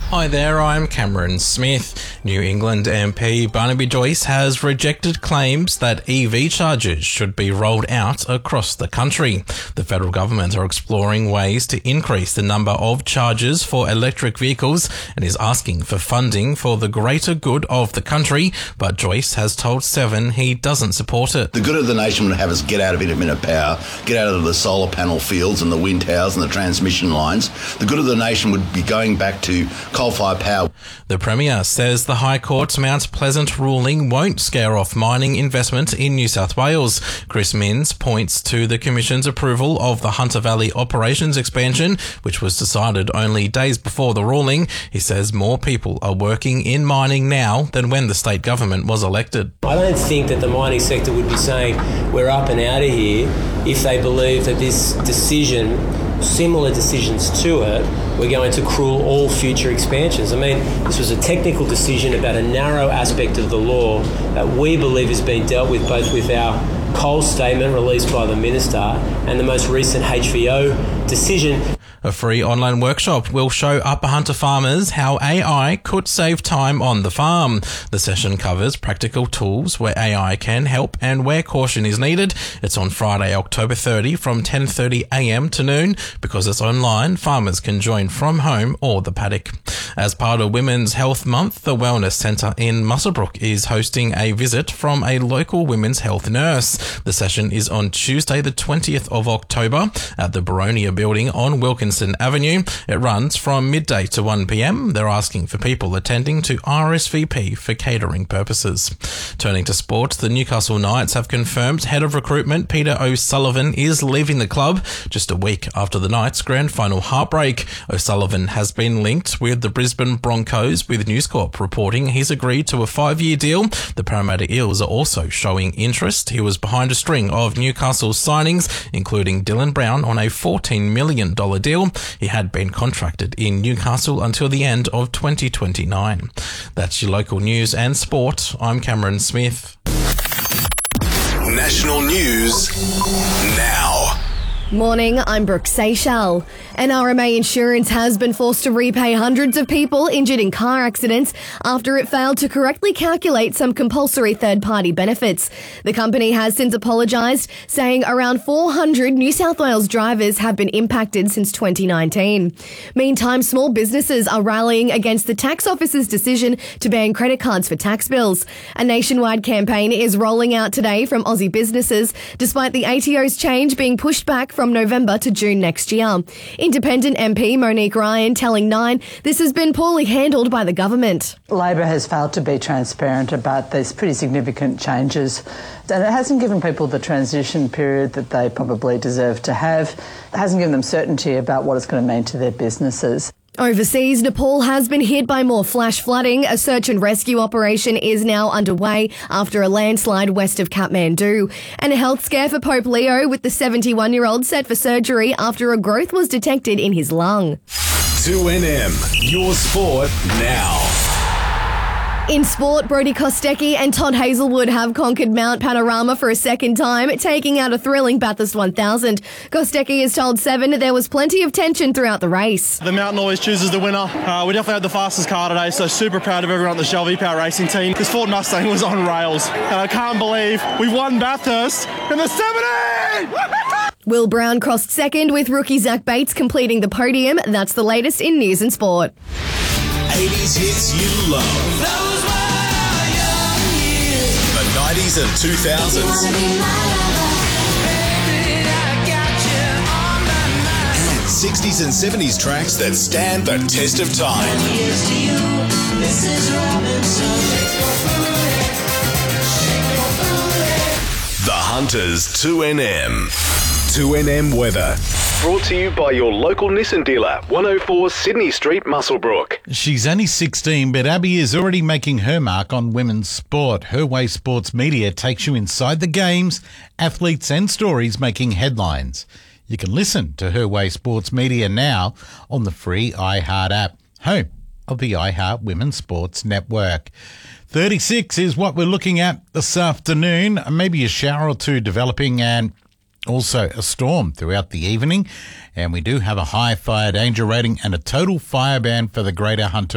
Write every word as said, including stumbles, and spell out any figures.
Hi there, I'm Cameron Smith. New England M P Barnaby Joyce has rejected claims that E V chargers should be rolled out across the country. The federal government are exploring ways to increase the number of chargers for electric vehicles and is asking for funding for the greater good of the country, but Joyce has told Seven he doesn't support it. The good of the nation would have us get out of intermittent power, get out of the solar panel fields and the wind towers and the transmission lines. The good of the nation would be going back to coal-fired power. The Premier says the High Court's Mount Pleasant ruling won't scare off mining investment in New South Wales. Chris Minns points to the Commission's approval of the Hunter Valley operations expansion, which was decided only days before the ruling. He says more people are working in mining now than when the state government was elected. I don't think that the mining sector would be saying we're up and out of here if they believe that this decision, similar decisions to it, we're going to cruel all future expansions. I mean, this was a technical decision about a narrow aspect of the law that we believe has been dealt with both with our coal statement released by the Minister and the most recent H V O decision. A free online workshop will show Upper Hunter farmers how A I could save time on the farm. The session covers practical tools where A I can help and where caution is needed. It's on Friday, October thirtieth from ten thirty a m to noon. Because it's online, farmers can join from home or the paddock. As part of Women's Health Month, the Wellness Centre in Muswellbrook is hosting a visit from a local women's health nurse. The session is on Tuesday, the twentieth of October at the Baronia building on Wilkinson Avenue. It runs from midday to one p m. They're asking for people attending to R S V P for catering purposes. Turning to sport, the Newcastle Knights have confirmed head of recruitment Peter O'Sullivan is leaving the club just a week after the Knights' grand final heartbreak. O'Sullivan has been linked with the Brisbane Broncos, with News Corp reporting he's agreed to a five-year deal. The Parramatta Eels are also showing interest. He was behind a string of Newcastle signings, including Dylan Brown on a fourteen million dollars deal. He had been contracted in Newcastle until the end of twenty twenty-nine. That's your local news and sport. I'm Cameron Smith. National news now. Morning, I'm Brooke Seychelles. N R M A Insurance has been forced to repay hundreds of people injured in car accidents after it failed to correctly calculate some compulsory third-party benefits. The company has since apologised, saying around four hundred New South Wales drivers have been impacted since twenty nineteen. Meantime, small businesses are rallying against the tax office's decision to ban credit cards for tax bills. A nationwide campaign is rolling out today from Aussie businesses, despite the A T O's change being pushed back from November to June next year. Independent M P Monique Ryan telling Nine this has been poorly handled by the government. Labor has failed to be transparent about these pretty significant changes, and it hasn't given people the transition period that they probably deserve to have. It hasn't given them certainty about what it's going to mean to their businesses. Overseas, Nepal has been hit by more flash flooding. A search and rescue operation is now underway after a landslide west of Kathmandu. And a health scare for Pope Leo, with the seventy-one-year-old set for surgery after a growth was detected in his lung. two N M, your sport now. In sport, Brodie Kostecki and Todd Hazelwood have conquered Mount Panorama for a second time, taking out a thrilling Bathurst one thousand. Kostecki has told Seven there was plenty of tension throughout the race. The mountain always chooses the winner. Uh, we definitely had the fastest car today, so super proud of everyone on the Shell V-Power racing team. This Ford Mustang was on rails, and I can't believe we won Bathurst in the seventy! Will Brown crossed second, with rookie Zach Bates completing the podium. That's the latest in news and sport. eighties hits you love. Those were young years. The nineties and two thousands. And sixties and seventies tracks that stand the test of time. The Hunters two N M. two N M weather. Brought to you by your local Nissan dealer, one oh four Sydney Street, Muswellbrook. She's only sixteen, but Abby is already making her mark on women's sport. Her Way Sports Media takes you inside the games, athletes and stories making headlines. You can listen to Her Way Sports Media now on the free iHeart app, home of the iHeart Women's Sports Network. thirty-six is what we're looking at this afternoon. Maybe a shower or two developing, and also a storm throughout the evening. And we do have a high fire danger rating and a total fire ban for the Greater Hunter